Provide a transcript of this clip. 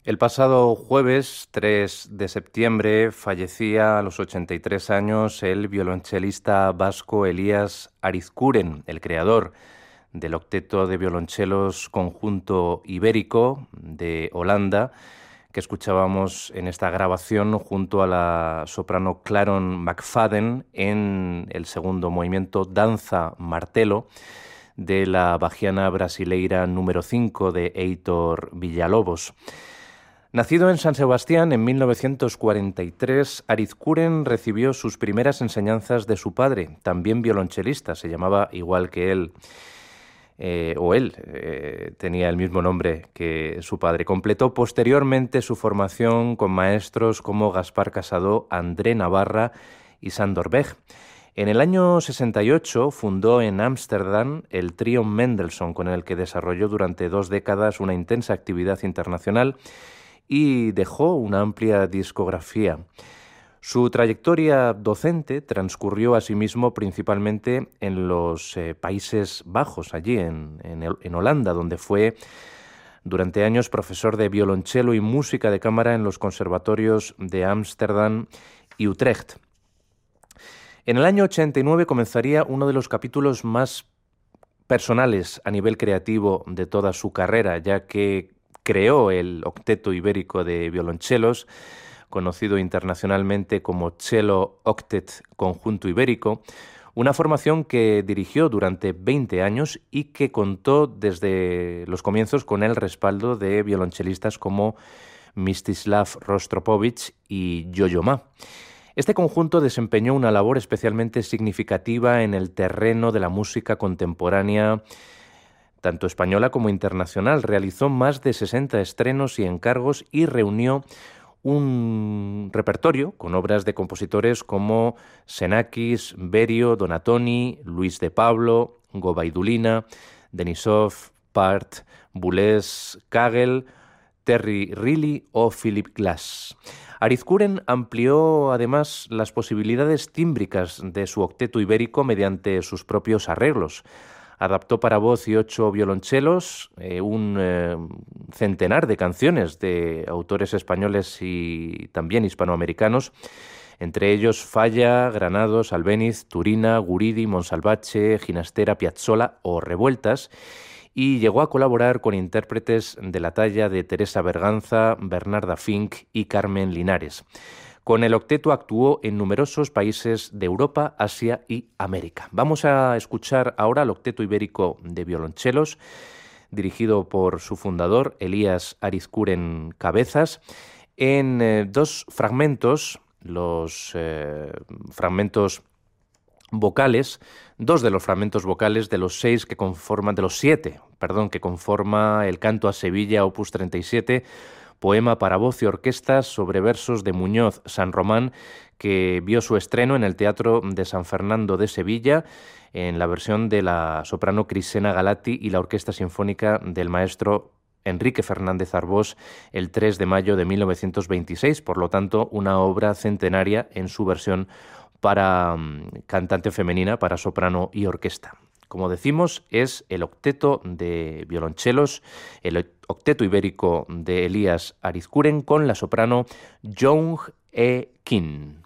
El pasado jueves 3 de septiembre fallecía a los 83 años el violonchelista vasco Elías Arizkuren, el creador del octeto de violonchelos Conjunto Ibérico de Holanda, que escuchábamos en esta grabación junto a la soprano Claron McFadden en el segundo movimiento Danza Martelo de la Bachiana Brasileira número 5 de Heitor Villalobos. Nacido en San Sebastián en 1943, Arizkuren recibió sus primeras enseñanzas de su padre, también violonchelista, se llamaba igual que él, tenía el mismo nombre que su padre. Completó posteriormente su formación con maestros como Gaspar Casado, André Navarra y Sándor Bech. En el año 68 fundó en Ámsterdam el trío Mendelssohn, con el que desarrolló durante 2 décadas una intensa actividad internacional y dejó una amplia discografía. Su trayectoria docente transcurrió asimismo principalmente en los Países Bajos, allí en Holanda, donde fue durante años profesor de violonchelo y música de cámara en los conservatorios de Ámsterdam y Utrecht. En el año 89 comenzaría uno de los capítulos más personales a nivel creativo de toda su carrera, ya que creó el octeto ibérico de violonchelos, conocido internacionalmente como Cello Octet Conjunto Ibérico, una formación que dirigió durante 20 años y que contó desde los comienzos con el respaldo de violonchelistas como Mstislav Rostropovich y Yo-Yo Ma. Este conjunto desempeñó una labor especialmente significativa en el terreno de la música contemporánea, tanto española como internacional. Realizó más de 60 estrenos y encargos y reunió un repertorio con obras de compositores como Xenakis, Berio, Donatoni, Luis de Pablo, Gobaidulina, Denisov, Part, Boulez, Kagel, Terry Riley o Philip Glass. Arizkuren amplió además las posibilidades tímbricas de su octeto ibérico mediante sus propios arreglos. Adaptó para voz y 8 violonchelos un centenar de canciones de autores españoles y también hispanoamericanos, entre ellos Falla, Granados, Albéniz, Turina, Guridi, Monsalvache, Ginastera, Piazzolla o Revueltas, y llegó a colaborar con intérpretes de la talla de Teresa Berganza, Bernarda Fink y Carmen Linares. Con el octeto actuó en numerosos países de Europa, Asia y América. Vamos a escuchar ahora el octeto ibérico de violonchelos, dirigido por su fundador, Elías Arizkuren Cabezas, en 2 fragmentos, los fragmentos vocales, 2 de los fragmentos vocales de los 7 que conforma el Canto a Sevilla, opus 37, poema para voz y orquesta sobre versos de Muñoz San Román, que vio su estreno en el Teatro de San Fernando de Sevilla, en la versión de la soprano Crisena Galati y la Orquesta Sinfónica del maestro Enrique Fernández Arbós, el 3 de mayo de 1926, por lo tanto, una obra centenaria en su versión para cantante femenina, para soprano y orquesta. Como decimos, es el octeto de violonchelos, el octeto ibérico de Elías Arizkuren con la soprano Jong E. Kim.